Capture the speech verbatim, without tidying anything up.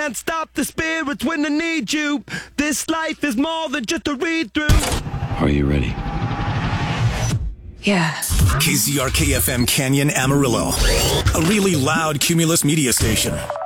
Can't stop the spirits when they need you. This life is more than just a read-through. Are you ready? Yeah. K Z R K F M Canyon, Amarillo. A really loud Cumulus media station.